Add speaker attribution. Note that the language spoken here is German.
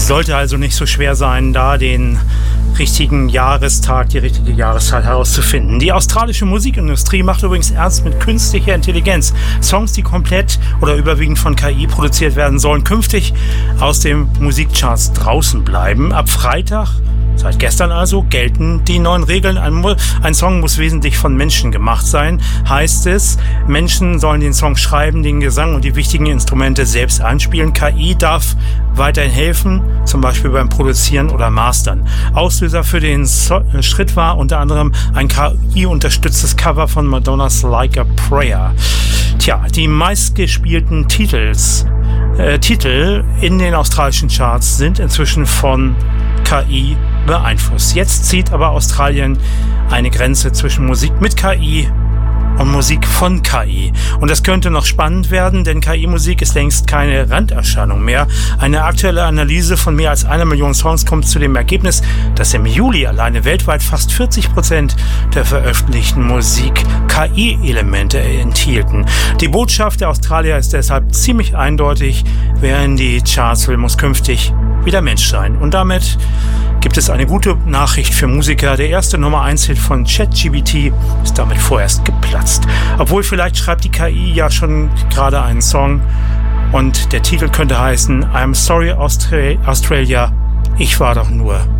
Speaker 1: Sollte also nicht so schwer sein, da den richtigen Jahrestag, die richtige Jahreszeit herauszufinden. Die australische Musikindustrie macht übrigens ernst mit künstlicher Intelligenz. Songs, die komplett oder überwiegend von KI produziert werden sollen, künftig aus den Musikcharts draußen bleiben. Ab Freitag, seit gestern also, gelten die neuen Regeln. Ein Song muss wesentlich von Menschen gemacht sein, heißt es. Menschen sollen den Song schreiben, den Gesang und die wichtigen Instrumente selbst einspielen. KI darf weiterhin helfen, zum Beispiel beim Produzieren oder Mastern. Auslöser für den Schritt war unter anderem ein KI-unterstütztes Cover von Madonnas Like a Prayer. Tja, die meistgespielten Titel in den australischen Charts sind inzwischen von KI beeinflusst. Jetzt zieht aber Australien eine Grenze zwischen Musik mit KI und Musik von KI. Und das könnte noch spannend werden, denn KI-Musik ist längst keine Randerscheinung mehr. Eine aktuelle Analyse von mehr als 1 Million Songs kommt zu dem Ergebnis, dass im Juli alleine weltweit fast 40% der veröffentlichten Musik KI-Elemente enthielten. Die Botschaft der Australier ist deshalb ziemlich eindeutig: Wer in die Charts will, muss künftig wieder Mensch sein. Und damit gibt es eine gute Nachricht für Musiker. Der erste Nummer-1-Hit von ChatGPT ist damit vorerst geplatzt. Obwohl, vielleicht schreibt die KI ja schon gerade einen Song und der Titel könnte heißen I'm Sorry Australia, ich war doch nur